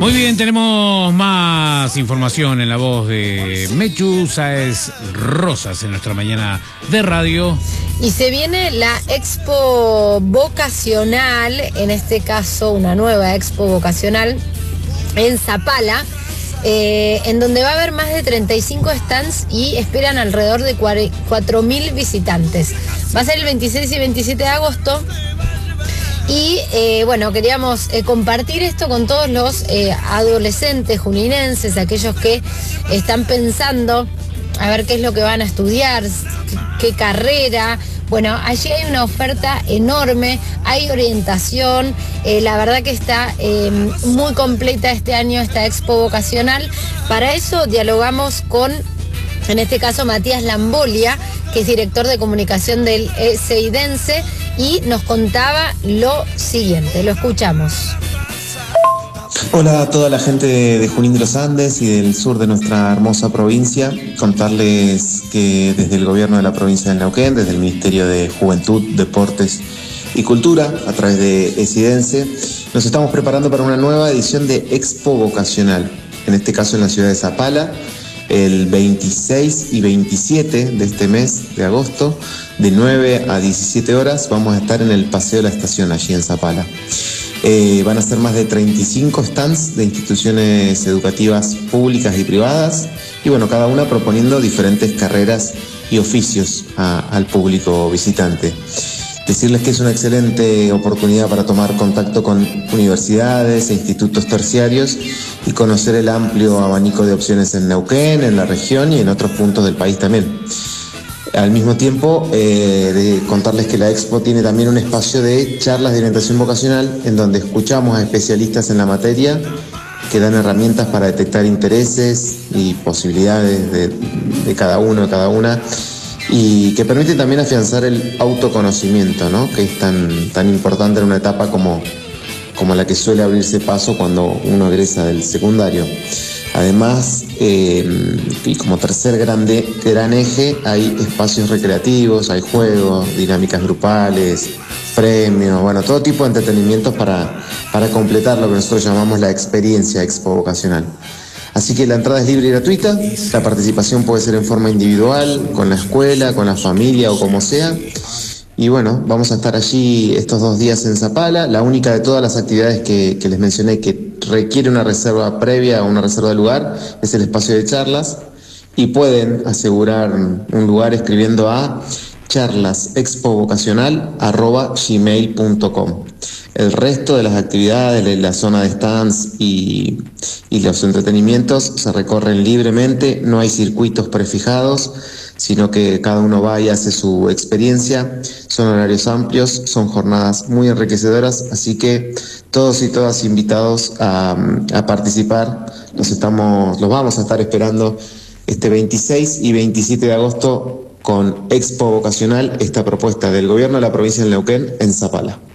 Muy bien, tenemos más información en la voz de Mechu Sáez Rosas en nuestra mañana de radio. Y se viene la Expo Vocacional, en este caso una nueva Expo Vocacional en Zapala, en donde va a haber más de 35 stands y esperan alrededor de 4.000 visitantes. Va a ser el 26 y 27 de agosto. Y bueno, queríamos compartir esto con todos los adolescentes juninenses, aquellos que están pensando a ver qué es lo que van a estudiar, qué carrera. Bueno, allí hay una oferta enorme, hay orientación, la verdad que está muy completa este año esta Expo Vocacional. Para eso dialogamos con, en este caso, Matías Lambolia, que es director de comunicación del ESEIDense, y nos contaba lo siguiente, lo escuchamos. Hola a toda la gente de Junín de los Andes y del sur de nuestra hermosa provincia. Contarles que desde el gobierno de la provincia de Neuquén, desde el Ministerio de Juventud, Deportes y Cultura, a través de ESEIDense, nos estamos preparando para una nueva edición de Expo Vocacional, en este caso en la ciudad de Zapala, el 26 y 27 de este mes de agosto, de 9 a 17 horas, vamos a estar en el Paseo de la Estación, allí en Zapala. Van a ser más de 35 stands de instituciones educativas públicas y privadas, y bueno, cada una proponiendo diferentes carreras y oficios al público visitante. Decirles que es una excelente oportunidad para tomar contacto con universidades e institutos terciarios y conocer el amplio abanico de opciones en Neuquén, en la región y en otros puntos del país también. Al mismo tiempo, de contarles que la Expo tiene también un espacio de charlas de orientación vocacional en donde escuchamos a especialistas en la materia que dan herramientas para detectar intereses y posibilidades de cada uno, de cada una, y que permiten también afianzar el autoconocimiento, ¿no?, que es tan importante en una etapa como la que suele abrirse paso cuando uno egresa del secundario. Además, y como tercer gran eje, hay espacios recreativos, hay juegos, dinámicas grupales, premios, bueno, todo tipo de entretenimientos para completar lo que nosotros llamamos la experiencia Expo Vocacional. Así que la entrada es libre y gratuita, la participación puede ser en forma individual, con la escuela, con la familia o como sea. Y bueno, vamos a estar allí estos 2 días en Zapala. La única de todas las actividades que les mencioné que requiere una reserva previa o una reserva de lugar es el espacio de charlas, y pueden asegurar un lugar escribiendo a charlasexpovocacional@gmail.com. El resto de las actividades, de la zona de stands y los entretenimientos se recorren libremente, no hay circuitos prefijados, sino que cada uno va y hace su experiencia. Son horarios amplios, son jornadas muy enriquecedoras, así que todos y todas invitados a participar. Los vamos a estar esperando este 26 y 27 de agosto con Expo Vocacional, esta propuesta del gobierno de la provincia de Neuquén en Zapala.